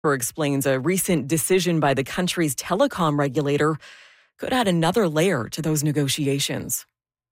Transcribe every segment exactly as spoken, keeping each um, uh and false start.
Explains a recent decision by the country's telecom regulator could add another layer to those negotiations.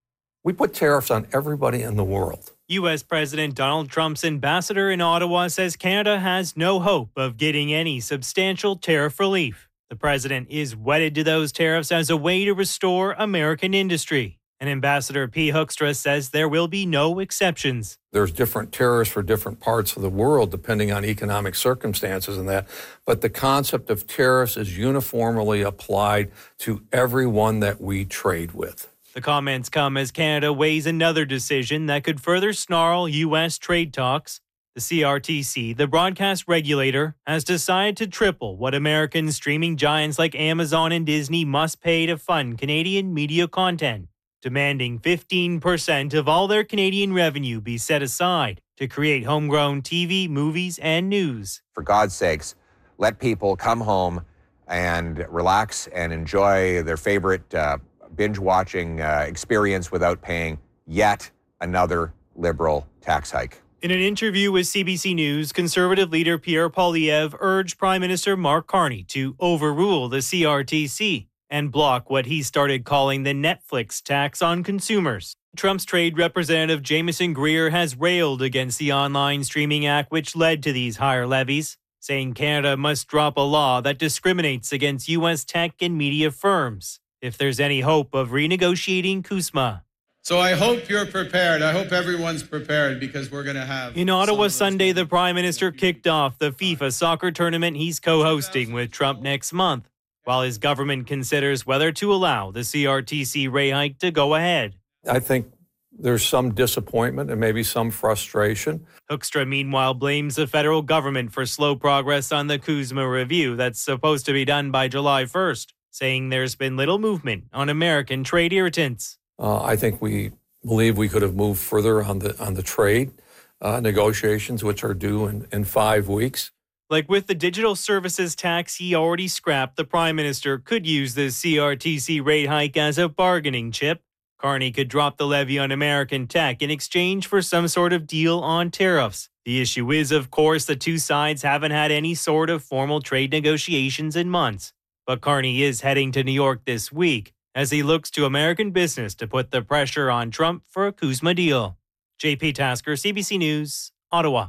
We put tariffs on everybody in the world. U S. President Donald Trump's ambassador in Ottawa says Canada has no hope of getting any substantial tariff relief. The president is wedded to those tariffs as a way to restore American industry. And Ambassador P. Hoekstra says there will be no exceptions. There's different tariffs for different parts of the world, depending on economic circumstances and that. But the concept of tariffs is uniformly applied to everyone that we trade with. The comments come as Canada weighs another decision that could further snarl U S trade talks. The C R T C, the broadcast regulator, has decided to triple what American streaming giants like Amazon and Disney must pay to fund Canadian media content, demanding fifteen percent of all their Canadian revenue be set aside to create homegrown T V, movies, and news. For God's sakes, let people come home and relax and enjoy their favorite uh, binge-watching uh, experience without paying yet another Liberal tax hike. In an interview with C B C News, Conservative leader Pierre Poilievre urged Prime Minister Mark Carney to overrule the C R T C and block what he started calling the Netflix tax on consumers. Trump's trade representative Jameson Greer has railed against the Online Streaming Act, which led to these higher levies, saying Canada must drop a law that discriminates against U S tech and media firms if there's any hope of renegotiating CUSMA. So I hope you're prepared. I hope everyone's prepared because we're going to have... In Ottawa Sunday, the Prime Minister kicked off the FIFA soccer tournament he's co-hosting with Trump next month, while his government considers whether to allow the C R T C rate hike to go ahead. I think there's some disappointment and maybe some frustration. Hoekstra, meanwhile, blames the federal government for slow progress on the CUSMA review that's supposed to be done by July first, saying there's been little movement on American trade irritants. Uh, I think we believe we could have moved further on the on the trade uh, negotiations, which are due in, in five weeks. Like with the digital services tax he already scrapped, the Prime Minister could use the C R T C rate hike as a bargaining chip. Carney could drop the levy on American tech in exchange for some sort of deal on tariffs. The issue is, of course, the two sides haven't had any sort of formal trade negotiations in months. But Carney is heading to New York this week as he looks to American business to put the pressure on Trump for a CUSMA deal. J P Tasker, C B C News, Ottawa.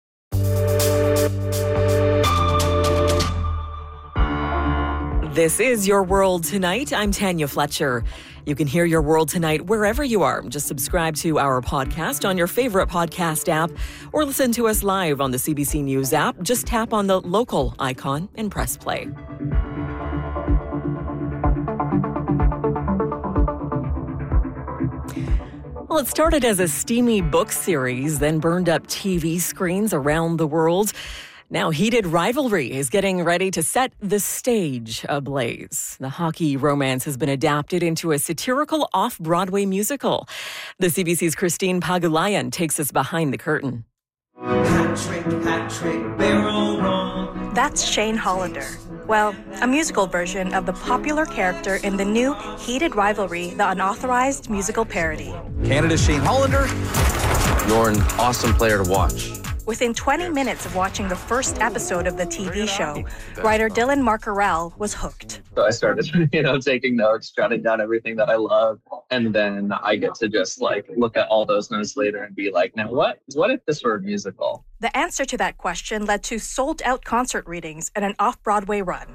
This is Your World Tonight. I'm Tanya Fletcher. You can hear Your World Tonight wherever you are. Just subscribe to our podcast on your favorite podcast app or listen to us live on the C B C News app. Just tap on the local icon and press play. Well, it started as a steamy book series, then burned up T V screens around the world. Now, Heated Rivalry is getting ready to set the stage ablaze. The hockey romance has been adapted into a satirical off-Broadway musical. The C B C's Christine Pagulayan takes us behind the curtain. Patrick, Patrick, barrel roll. That's Shane Hollander. Well, a musical version of the popular character in the new Heated Rivalry, the unauthorized musical parody. Canada's Shane Hollander. You're an awesome player to watch. Within twenty minutes of watching the first episode of the T V show, writer Dylan Markarell was hooked. So I started, you know, taking notes, jotting down everything that I love, and then I get to just like look at all those notes later and be like, now what? What if this were a musical? The answer to that question led to sold-out concert readings and an off-Broadway run.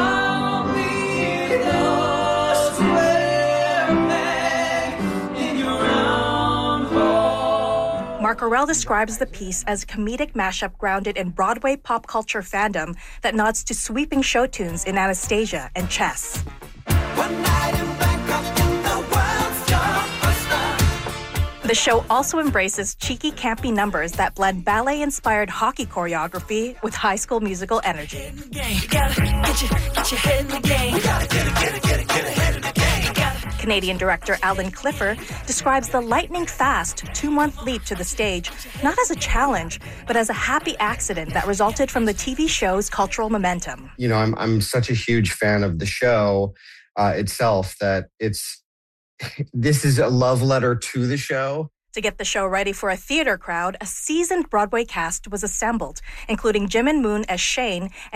Markarell describes the piece as a comedic mashup grounded in Broadway pop culture fandom that nods to sweeping show tunes in Anastasia and Chess. The show also embraces cheeky, campy numbers that blend ballet-inspired hockey choreography with high school musical energy. Canadian director Alan Clifford describes the lightning-fast two-month leap to the stage not as a challenge, but as a happy accident that resulted from the T V show's cultural momentum. You know, I'm I'm such a huge fan of the show uh, itself that it's this is a love letter to the show. To get the show ready for a theater crowd, a seasoned Broadway cast was assembled, including Jim and Moon as Shane and